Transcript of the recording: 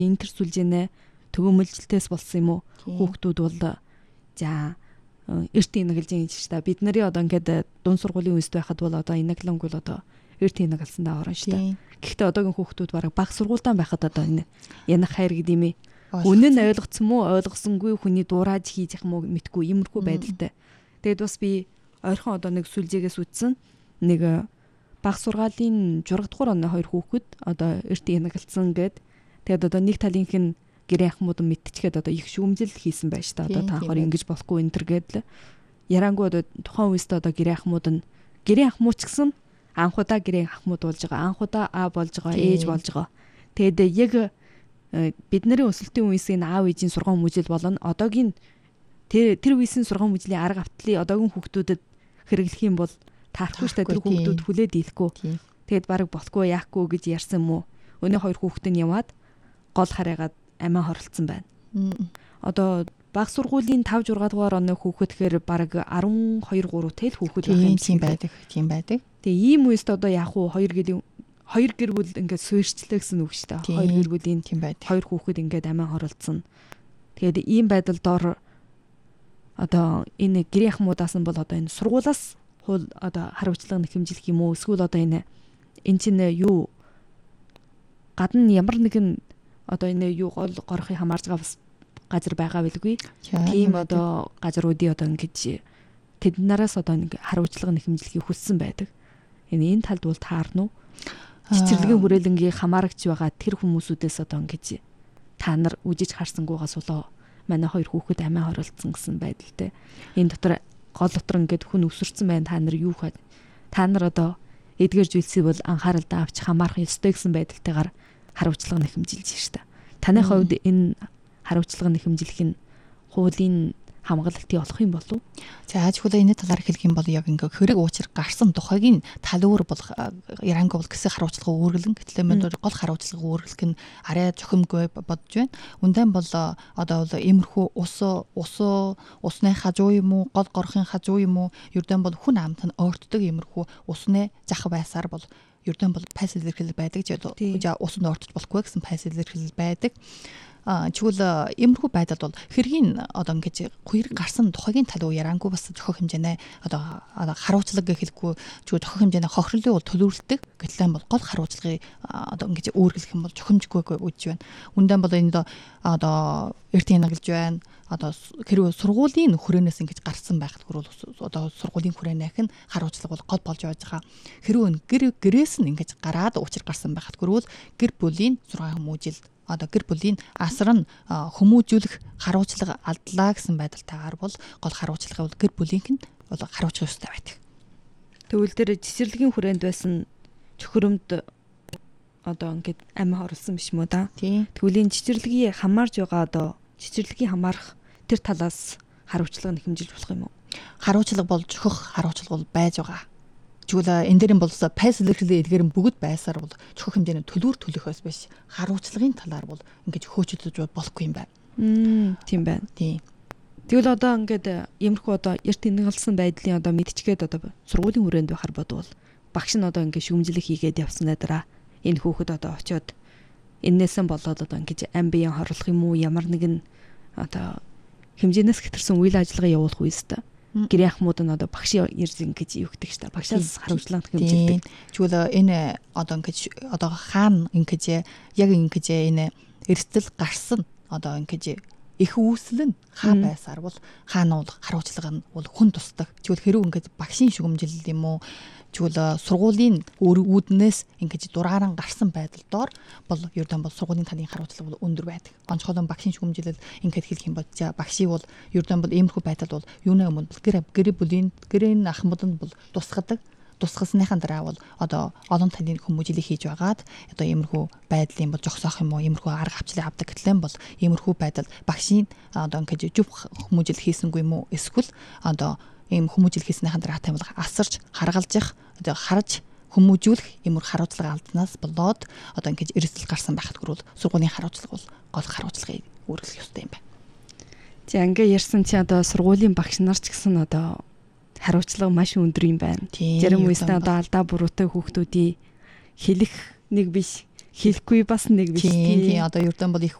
энэ төр сүлжээнэ төгөөмөлжилтээс болсон юм уу? Хүүхдүүд бол за эрт инэглэж гэж та бид нарын одоо ингээд дунд сургуулийн үест байхад бол одоо инэглэнгүй л одоо эрт инэглсэн даа орно шүү дээ. Гэхдээ одоогийн хүүхдүүд бараг бага сургуультай байхад одоо энэ янах хайр гэдэг юм ээ. Үнэн нь ойлгоцсон мó ойлгосонгүй хүний дуурайж хийж явах мó мэдгүй иймэрхүү байдалтай. Тэгэд бас би ойрхон одоо нэг сүлжээгээс үтсэн нэг бага сургаалын 6 дугаар оны 2 хүүхэд одоо эрт инэглсэн гээд тэгэд одоо нэг талынх нь гэрээ ахмууд мэдчихээд одоо их шүүмжил хийсэн байж та одоо таахаар ингэж болохгүй энэ төр гэдэл ярангуу одоо тухайн үест одоо гэрээ ахмууч гэсэн анхудаа гэрээ ахмууд болж байгаа анхудаа а болж байгаа ээж болж байгаа. Тэгэд яг бидний өсөлтийн үеийн аав ээжийн сургууль хүмүүжил болно одоогийн тэр үеийн сургууль хүмүүжлийн арга автлыг одоогийн хүүхдүүдэд хэрэглэх юм бол таарахгүй штэ тэр хүүхдүүд хүлээд ийлэхгүй. Тэгэд бараг болохгүй яахгүй гэж ярьсан мó. Өнөө 2 хүүхэд нь яваад гол хараагаад амиа хоролцсон байна. Одоо бага сургуулийн 5 6 дугаар оны хүүхэд тэгэхээр бараг 12 3 тэл хүүхэд байх юм байдаг. Тэгээ ийм үест одоо яах вэ? 2 гэр бүл ингээд суурьчлаа гэсэн үг шүү дээ. 2 гэр бүлийн 2 хүүхэд ингээд амиа хоролцсон. Тэгээд ийм байдал доор одоо энэ гэрээ ахмуудаас нь бол одоо энэ сургуулаас хул одоо хариуцлага нэхэмжлэх юм уу? Эсвэл одоо энэ чинь юу гадна ямар нэгэн одоо энэ юу гол горохыг хамаарж байгаа бас газар байгаа билгүй. Тийм одоо газруудын одоо ингэж тэд нараас одоо нэг хариуцлага нэхэмжлэхийг хүссэн байдаг. Энэ талд бол таарна уу? Цэцэрлэгийн хүрээлэнгийн хамаарагч байгаа тэр хүмүүсүүдээс одоо ингэж та нар үжиж харсангуугаас болоо манай 2 хүүхэд амиа хоролцсон гэсэн байдалтай. Энэ дотор гол дотор ингээд хүн өсөрцөн байна та нар юу хаад та нар одоо эдгээр зүйлсийг бол анхааралдаа авч хамаарах ёстой гэсэн байдалтайгаар хариуцлага нэхэмжилж штэ. Таны хувьд энэ хариуцлага нэхэмжлэх нь хуулийн хамгаалалтыг олох юм болов уу? За аж ахуйн энэ талаар хэлэх юм бол яг ингээ хэрэг уучир гарсан тухайгийн тал өөр бол ярангуул гэсэн хариуцлага үүргэлэн гэтлээ мэд гол хариуцлага үүргэлэх нь арай зохимгүй бодож байна. Үнэн бол одоо бол иймэрхүү усны хажуу юм уу гол горхын хажуу юм уу ердөө бол хүн амт нь ойртдог иймэрхүү усны зах байсаар бол ердөө бол пайс илэрхийлэл байдаг. За усанд ортож болохгүй гэсэн пайс илэрхийлэл байдаг. Чигвэл иймэрхүү байдал бол хэргийн одоо ингэж хоёрыг гарсан тухайгийн тал уу ярангуй бас зохиох хэмжээний одоо хариуцлага гэхэлгүй чигвэл зохиох хэмжээний хохирлын бол төлөвлөлтөг гэтлэн бол гол хариуцлагыг одоо ингэж өөргөлөх юм бол зохимжгүй үдж байна. Үндэн бол энэ одоо эрт инэглэж байна. Одоо хэрвээ сургуулийн хүрээнээс ингэж гарсан байхад хүрвэл одоо сургуулийн хүрээнийх нь хариуцлага бол гол болж байгаа. Хэрвээ гэрээс нь ингэж гараад учир гарсан байхад хүрвэл гэр бүлийн 6 хүмүүжил одоо гэр бүлийн асар нь хүмүүжүүлэх хариуцлага алдлаа гэсэн байдалтайгаар бол гол хариуцлага бол гэр бүлийнх нь бол хариуцах ёстой байдаг. Тэгвэл тэр цэцэрлэгийн хүрээнд байсан чөхөрөмд одоо ингээд амиа хорлсон биш мүү да? Тэгвэл энэ цэцэрлэгийг хамаарж байгаа одоо цэцэрлэгийн хамаарах тэр талаас хариуцлага нэхэмжилж болох юм уу? Хариуцлага бол зохих хариуцлага бол байж байгаа. Чигвэл энэ дээр бол пайс илэрхийлэл эдгээр нь бүгд байсаар бол зохих хэмжээний төлөвөр төлөхөөс биш хариуцлагын талаар бол ингэж хөөцөлдөж болохгүй юм байна. Тийм байна. Тэгвэл одоо ингээд иймэрхүү одоо эрт инэглсэн байдлын одоо мэдчихэд одоо сургуулийн хүрээнд байхаар бодвол багш нь одоо ингээд шүүмжлэх хийгээд явсны дараа энэ хүүхэд одоо очиод энээсэн болоод одоо ингэж ам биеийн хорлох юм уу ямар нэгэн одоо хэмжээнээс хэтэрсэн үйл ажиллагаа явуулах үеэс гэрээ ахмууд нь одоо багш ирсэн гэж юу гэдэг чинь багшаас хариуцлага хэмжилдэг. Чигвэл энэ одоо ингэж одоо хаана ингэж яг ингэж энэ эрсдэл гарсан одоо ингэж их үүсэл нь хаа байсаар бол хаана бол хариуцлага нь бол хүн тусдаг. Чигвэл хэрэг ингэж багшийн шүгэмжил юм уу? Чигвэл сургуулийн үүднээс ингэж дурааран гарсан байдал доор бол ердөө бол сургуулийн талын хариуцлага бол өндөр байдаг. Онцгойлон багшийн шүгэмжилэл ингэж хэлэх юм бол багшийг бол ердөө бол иймэрхүү байдал бол юуны өмнө бол гэрээ ахмад нь бол тусгасныхаа дараа бол одоо олон талын хүмүүжлийг хийж байгаад одоо иймэрхүү байдлын бол зогсоох юм уу иймэрхүү арга хавчлыг авдаг гэтлэн бол иймэрхүү байдал багшийн одоо ингэж зөв хүмүүжил хийсэнгүй юм уу эсвэл одоо ийм хүмүүжил хийснийхаа дараа тань бол асарч харгалзах одоо харж хүмүүжүүлэх иймэр хариуцлага алданаас болоод одоо ингэж эрсдэл гарсан байхад хүрвэл сургуулийн хариуцлага бол гол хариуцлагыг үүргэх ёстой юм байна. За ингээ ярьсан чи одоо сургуулийн багш нар ч гэсэн одоо хариуцлага маш өндөр юм байна. Зарим үедээ одоо алдаа буруутай хүүхдүүдийн хэлэх нэг биш хэлэхгүй бас нэг биш. Тийм одоо ердөө бол их